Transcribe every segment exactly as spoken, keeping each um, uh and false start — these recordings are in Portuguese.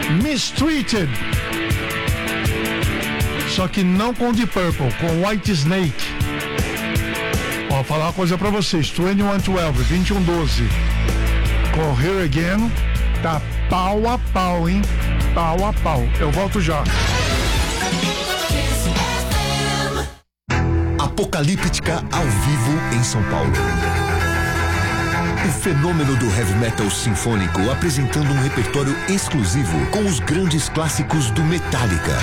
Mistreated. Só que não com Deep Purple, com White Snake. Ó, vou falar uma coisa pra vocês. vinte e um doze, vinte e um doze. Com Here Again, tá pau a pau, hein? Pau a pau. Eu volto já. Apocalíptica ao vivo em São Paulo. O fenômeno do heavy metal sinfônico apresentando um repertório exclusivo com os grandes clássicos do Metallica.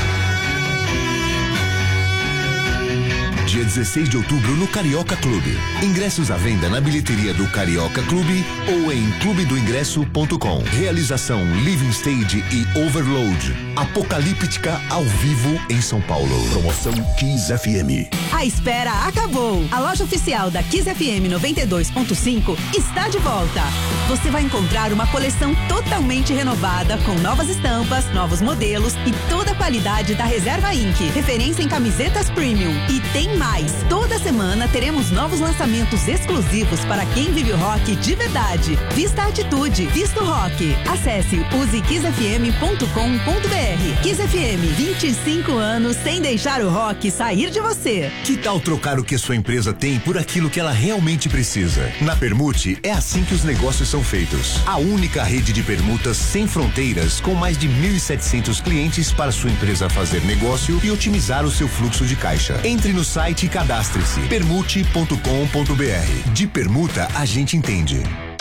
Dia dezesseis de outubro no Carioca Clube. Ingressos à venda na bilheteria do Carioca Clube ou em clube do ingresso ponto com. Realização Living Stage e Overload. Apocalíptica ao vivo em São Paulo. Promoção Kiss F M. A espera acabou. A loja oficial da Kiss F M noventa e dois ponto cinco está de volta. Você vai encontrar uma coleção totalmente renovada com novas estampas, novos modelos e toda a qualidade da Reserva Ink, referência em camisetas premium. E tem mais. Toda semana teremos novos lançamentos exclusivos para quem vive o rock de verdade. Vista a atitude, vista o rock. Acesse use kiss f m ponto com ponto b r. Kiss F M, vinte e cinco anos sem deixar o rock sair de você. Que tal trocar o que sua empresa tem por aquilo que ela realmente precisa? Na Permute é assim que os negócios são feitos. A única rede de permutas sem fronteiras com mais de mil e setecentos clientes para sua empresa fazer negócio e otimizar o seu fluxo de caixa. Entre no site e cadastre-se. permute ponto com ponto b r. De permuta a gente entende.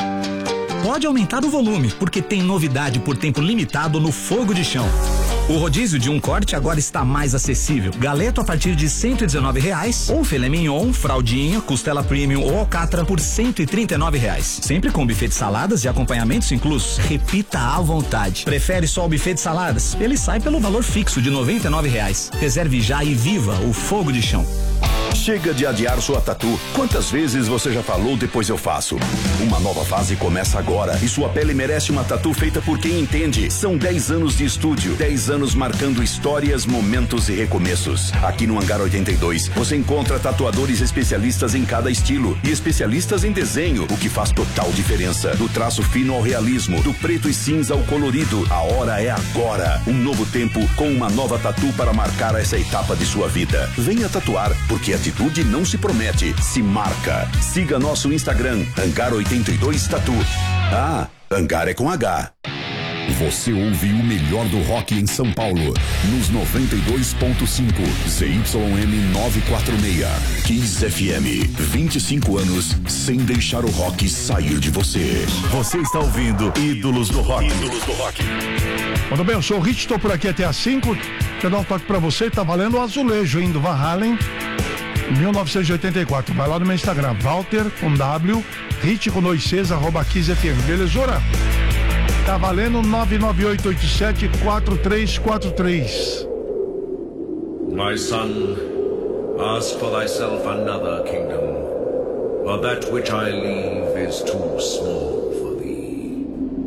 Pode aumentar o volume, porque tem novidade por tempo limitado no Fogo de Chão. O rodízio de um corte agora está mais acessível. Galeto a partir de cento e dezenove reais, ou filé mignon, fraldinha, costela premium ou alcatra por cento e trinta e nove reais. Sempre com buffet de saladas e acompanhamentos inclusos. Repita à vontade. Prefere só o buffet de saladas? Ele sai pelo valor fixo de noventa e nove reais. Reserve já e viva o Fogo de Chão. Chega de adiar sua tatu. Quantas vezes você já falou depois eu faço? Uma nova fase começa agora e sua pele merece uma tatu feita por quem entende. São dez anos de estúdio, dez anos marcando histórias, momentos e recomeços. Aqui no Hangar oitenta e dois, você encontra tatuadores especialistas em cada estilo e especialistas em desenho, o que faz total diferença. Do traço fino ao realismo, do preto e cinza ao colorido, a hora é agora. Um novo tempo com uma nova tatu para marcar essa etapa de sua vida. Venha tatuar, porque atitude não se promete, se marca. Siga nosso Instagram, Hangar oitenta e dois Tatu. Ah, Hangar é com H. Você ouve o melhor do rock em São Paulo, nos noventa e dois ponto cinco, Z Y M novecentos e quarenta e seis. Kiss F M, vinte e cinco anos sem deixar o rock sair de você. Você está ouvindo Ídolos do Rock. Ídolos do Rock. Muito bem, eu sou o Rich, estou por aqui até às cinco. Quero dar um toque pra você, tá valendo o azulejo, hein, do Van Halen, mil novecentos e oitenta e quatro. Vai lá no meu Instagram, Walter com W, Rich com dois Cs, arroba Kiss F M, belezura? Tá valendo nove nove oito oito sete quatro três quatro três. My son, ask for thyself another kingdom, for that which I leave is too small.